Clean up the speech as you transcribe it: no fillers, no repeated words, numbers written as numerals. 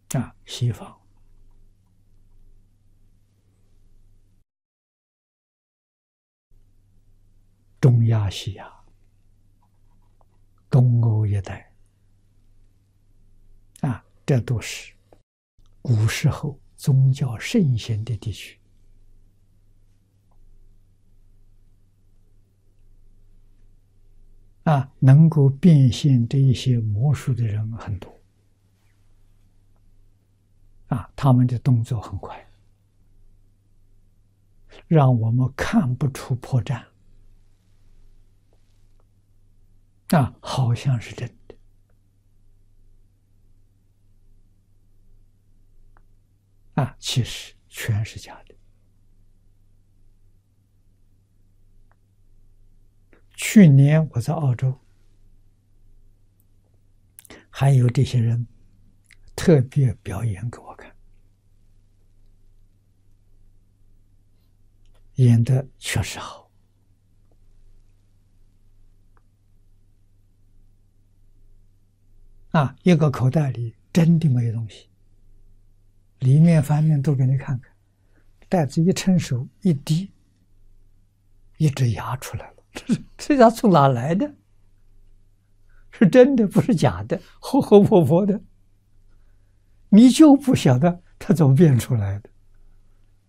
西方中亚、西亚、东欧一带这都是古时候宗教盛行的地区。能够变现这一些魔术的人很多。他们的动作很快，让我们看不出破绽。好像是真的。其实全是假的。去年我在澳洲，还有这些人特别表演给我看，演的确实好。一个口袋里真的没有东西，里面反面都给你看看，袋子一伸手一滴，一只牙出来了。这牙从哪来的？是真的，不是假的，活活泼泼的。你就不晓得它怎么变出来的。